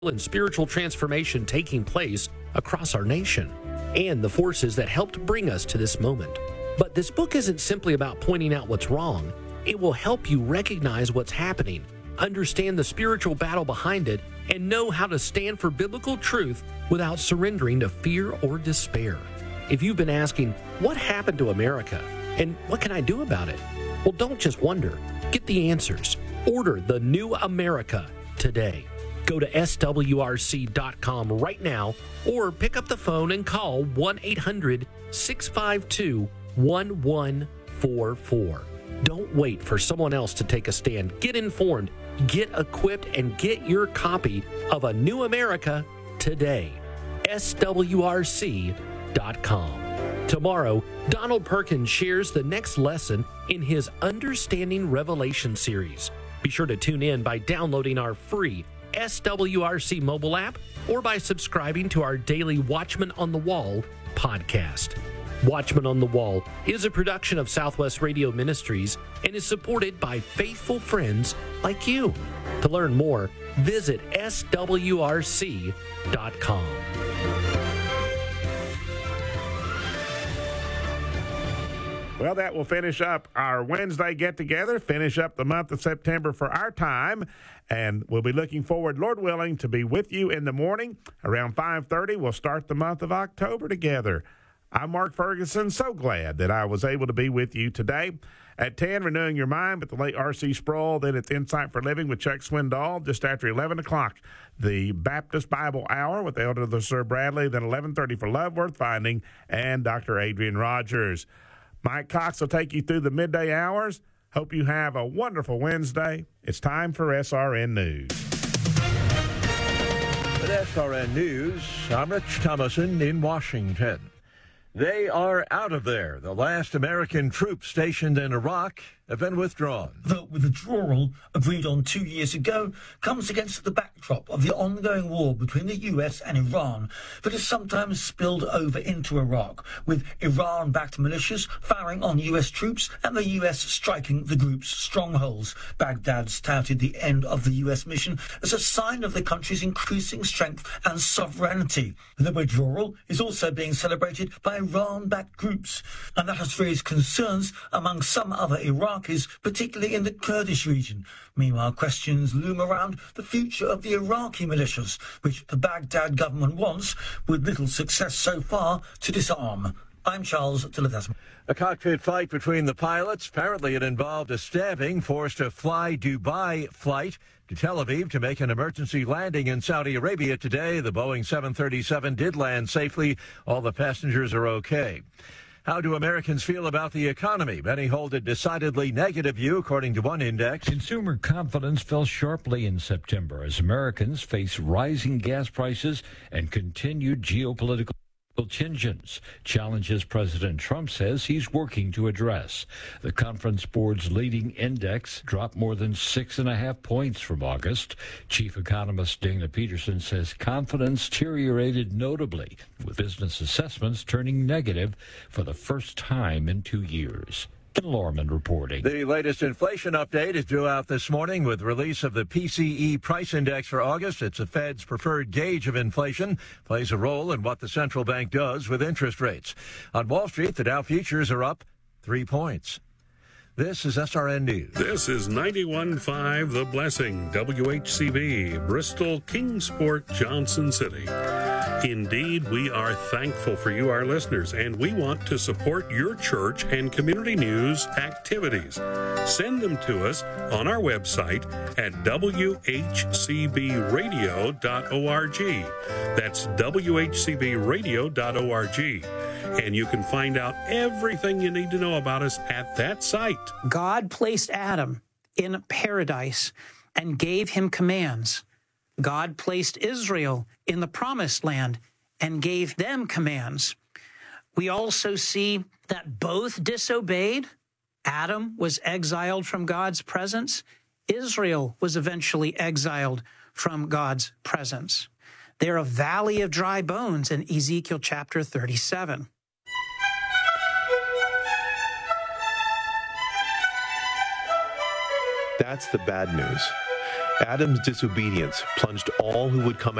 and spiritual transformation taking place across our nation, and the forces that helped bring us to this moment. But this book isn't simply about pointing out what's wrong. It will help you recognize what's happening, understand the spiritual battle behind it, and know how to stand for biblical truth without surrendering to fear or despair. If you've been asking, what happened to America, and what can I do about it? Well, don't just wonder. Get the answers. Order The New America today. Go to swrc.com right now or pick up the phone and call 1-800-652-1144. Don't wait for someone else to take a stand. Get informed, get equipped, and get your copy of A New America today. swrc.com. Tomorrow, Donald Perkins shares the next lesson in his Understanding Revelation series. Be sure to tune in by downloading our free SWRC mobile app or by subscribing to our daily Watchman on the Wall podcast. Watchman on the Wall is a production of Southwest Radio Ministries and is supported by faithful friends like you. To learn more, visit swrc.com. Well, that will finish up our Wednesday get-together, finish up the month of September for our time, and we'll be looking forward, Lord willing, to be with you in the morning. Around 5:30, we'll start the month of October together. I'm Mark Ferguson, so glad that I was able to be with you today. At 10, Renewing Your Mind with the late R.C. Sproul. Then it's Insight for Living with Chuck Swindoll. Just after 11 o'clock, the Baptist Bible Hour with Elder Sir Bradley. Then 11:30 for Love Worth Finding and Dr. Adrian Rogers. Mike Cox will take you through the midday hours. Hope you have a wonderful Wednesday. It's time for SRN News. With SRN News, I'm Rich Thomason in Washington. They are out of there. The last American troops stationed in Iraq have been withdrawn. The withdrawal, agreed on 2 years ago, comes against the backdrop of the ongoing war between the US and Iran that has sometimes spilled over into Iraq, with Iran-backed militias firing on US troops and the US striking the group's strongholds. Baghdad's touted the end of the US mission as a sign of the country's increasing strength and sovereignty. The withdrawal is also being celebrated by Iran-backed groups, and that has raised concerns among some other Iraqis, particularly in the Kurdish region. Meanwhile, questions loom around the future of the Iraqi militias, which the Baghdad government wants, with little success so far, to disarm. I'm Charles Tillett. A cockpit fight between the pilots. Apparently it involved a stabbing, forced a Fly Dubai flight to Tel Aviv to make an emergency landing in Saudi Arabia today. The Boeing 737 did land safely. All the passengers are okay. How do Americans feel about the economy? Many hold a decidedly negative view, according to one index. Consumer confidence fell sharply in September as Americans face rising gas prices and continued geopolitical tensions, challenges President Trump says he's working to address. The Conference Board's leading index dropped more than 6.5 points from August. Chief economist Dana Peterson says confidence deteriorated notably, with business assessments turning negative for the first time in 2 years. Ken Lorman reporting. The latest inflation update is due out this morning with release of the PCE price index for August. It's the Fed's preferred gauge of inflation, plays a role in what the central bank does with interest rates. On Wall Street, the Dow futures are up 3 points. This is SRN News. This is 91.5 The Blessing, WHCB, Bristol, Kingsport, Johnson City. Indeed, we are thankful for you, our listeners, and we want to support your church and community news activities. Send them to us on our website at whcbradio.org. That's whcbradio.org. And you can find out everything you need to know about us at that site. God placed Adam in paradise and gave him commands. God placed Israel in the promised land and gave them commands. We also see that both disobeyed. Adam was exiled from God's presence. Israel was eventually exiled from God's presence. They're a valley of dry bones in Ezekiel chapter 37. That's the bad news. Adam's disobedience plunged all who would come